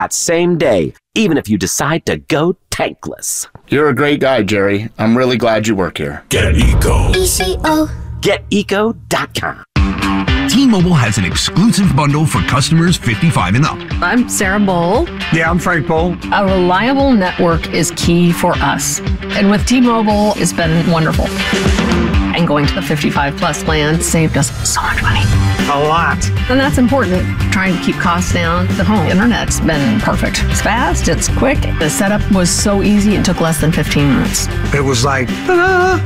that same day, even if you decide to go tankless. You're a great guy, Jerry. I'm really glad you work here. Get Eco. ECO. GetEco.com. T-Mobile has an exclusive bundle for customers 55 and up. I'm Sarah Bowl. Yeah, I'm Frank Bowl. A reliable network is key for us. And with T-Mobile, it's been wonderful. And going to the 55 plus plan saved us so much money. A lot. And that's important. Trying to keep costs down. The home internet's been perfect. It's fast, it's quick. The setup was so easy, it took less than 15 minutes. It was like, ta-da!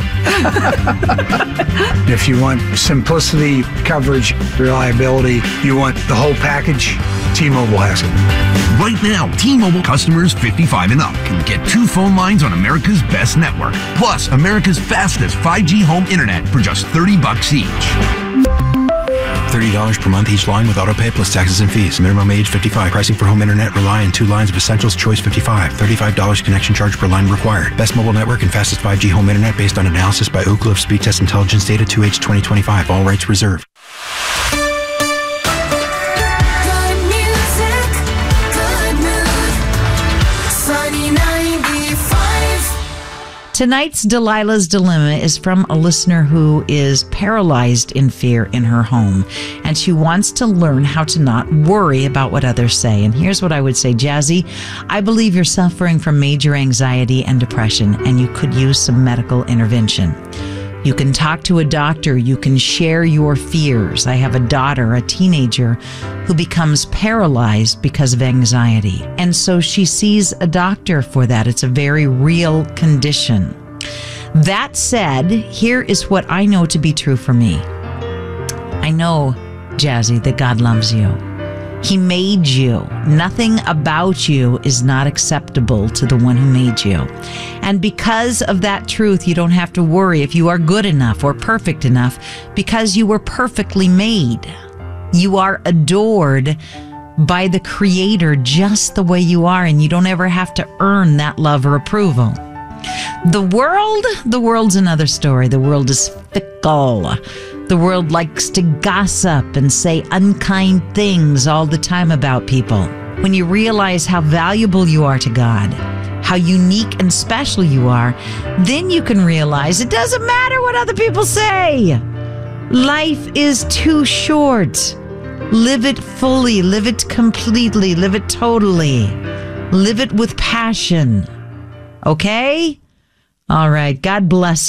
If you want simplicity, coverage, reliability, you want the whole package, T-Mobile has it. Right now, T-Mobile customers 55 and up can get 2 phone lines on America's best network, plus America's fastest 5G home internet for just $30 each. $30 per month each line with autopay plus taxes and fees. Minimum age 55. Pricing for home internet rely on 2 lines of Essentials Choice 55. $35 connection charge per line required. Best mobile network and fastest 5G home internet based on analysis by Ookla of Speed Test Intelligence data 2H 2025. All rights reserved. Tonight's Delilah's Dilemma is from a listener who is paralyzed in fear in her home, and she wants to learn how to not worry about what others say. And here's what I would say, Jazzy. I believe you're suffering from major anxiety and depression, and you could use some medical intervention. You can talk to a doctor. You can share your fears. I have a daughter, a teenager, who becomes paralyzed because of anxiety. And so she sees a doctor for that. It's a very real condition. That said, here is what I know to be true for me. I know, Jazzy, that God loves you. He made you. Nothing about you is not acceptable to the one who made you. And because of that truth, you don't have to worry if you are good enough or perfect enough, because you were perfectly made. You are adored by the Creator just the way you are, and you don't ever have to earn that love or approval. The world's another story. The world is fickle. The world likes to gossip and say unkind things all the time about people. When you realize how valuable you are to God, how unique and special you are, then you can realize it doesn't matter what other people say. Life is too short. Live it fully, live it completely, live it totally. Live it with passion. Okay? All right. God bless you.